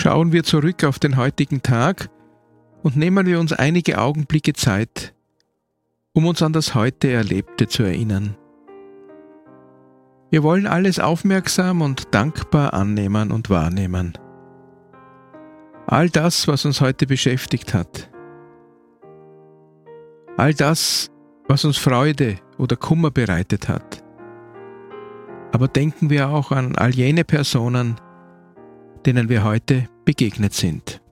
Schauen wir zurück auf den heutigen Tag und nehmen wir uns einige Augenblicke Zeit, um uns an das heute Erlebte zu erinnern. Wir wollen alles aufmerksam und dankbar annehmen und wahrnehmen. All das, was uns heute beschäftigt hat. All das, was uns Freude oder Kummer bereitet hat. Aber denken wir auch an all jene Personen, denen wir heute begegnet sind.